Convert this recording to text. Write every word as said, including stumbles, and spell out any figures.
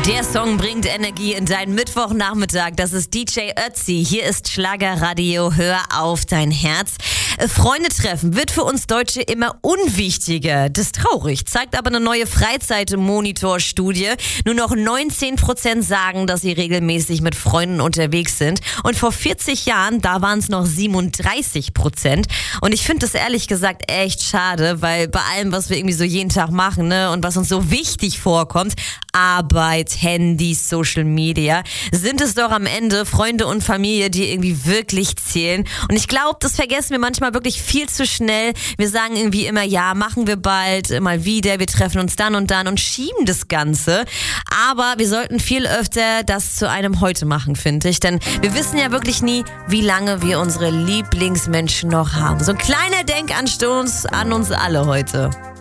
Der Song bringt Energie in deinen Mittwochnachmittag. Das ist D J Ötzi. Hier ist Schlagerradio. Hör auf dein Herz. Freunde treffen wird für uns Deutsche immer unwichtiger. Das ist traurig, zeigt aber eine neue Freizeit-Monitor-Studie. Nur noch neunzehn Prozent sagen, dass sie regelmäßig mit Freunden unterwegs sind. Und vor vierzig Jahren, da waren es noch siebenunddreißig Prozent. Und ich finde das ehrlich gesagt echt schade, weil bei allem, was wir irgendwie so jeden Tag machen, ne, und was uns so wichtig vorkommt, Arbeit, Handys, Social Media, sind es doch am Ende Freunde und Familie, die irgendwie wirklich zählen. Und ich glaube, das vergessen wir manchmal wirklich viel zu schnell. Wir sagen irgendwie immer, ja, machen wir bald, mal wieder, wir treffen uns dann und dann und schieben das Ganze. Aber wir sollten viel öfter das zu einem Heute machen, finde ich. Denn wir wissen ja wirklich nie, wie lange wir unsere Lieblingsmenschen noch haben. So ein kleiner Denkanstoß an uns alle heute.